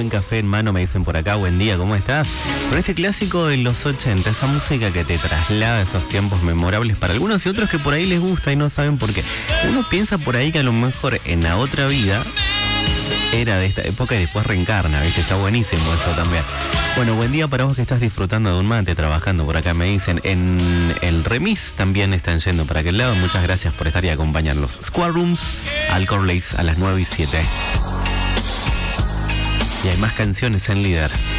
buen café en mano, me dicen por acá, buen día, ¿cómo estás? Con este clásico de los 80, esa música que te traslada a esos tiempos memorables para algunos y otros que por ahí les gusta y no saben por qué. Uno piensa por ahí que a lo mejor en la otra vida era de esta época y después reencarna, ¿viste? Está buenísimo eso también. Bueno, buen día para vos que estás disfrutando de un mate, trabajando por acá, me dicen. En el remis también están yendo para aquel lado. Muchas gracias por estar y acompañarlos. Square Rooms, Alcor Lace a las 9:07. Y hay más canciones en Líder.